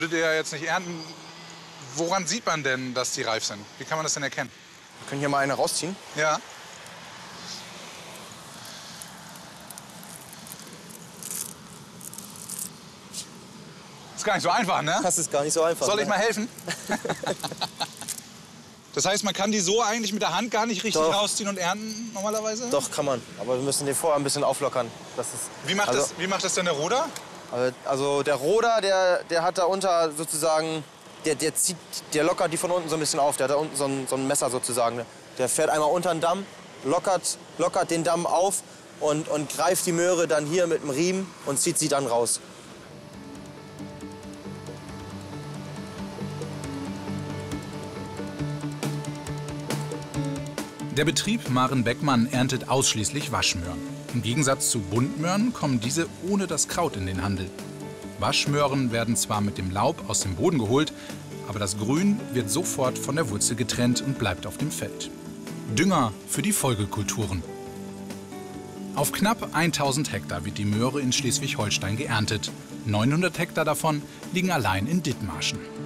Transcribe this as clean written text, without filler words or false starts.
Würdet ihr ja jetzt nicht ernten. Woran sieht man denn, dass die reif sind? Wie kann man das denn erkennen? Wir können hier mal eine rausziehen. Ja. Ist gar nicht so einfach, ne? Das ist gar nicht so einfach. Soll ich mal helfen? Das heißt, man kann die so eigentlich mit der Hand gar nicht richtig rausziehen und ernten normalerweise? Doch, kann man. Aber wir müssen den vorher ein bisschen auflockern. Das ist, wie macht das denn der Roder? Also der Roder, der hat da unter sozusagen, der lockert die von unten so ein bisschen auf. Der hat da unten so ein Messer sozusagen. Der fährt einmal unter den Damm, lockert den Damm auf und greift die Möhre dann hier mit dem Riemen und zieht sie dann raus. Der Betrieb Maren-Beckmann erntet ausschließlich Waschmöhren. Im Gegensatz zu Buntmöhren kommen diese ohne das Kraut in den Handel. Waschmöhren werden zwar mit dem Laub aus dem Boden geholt, aber das Grün wird sofort von der Wurzel getrennt und bleibt auf dem Feld. Dünger für die Folgekulturen. Auf knapp 1000 Hektar wird die Möhre in Schleswig-Holstein geerntet. 900 Hektar davon liegen allein in Dithmarschen.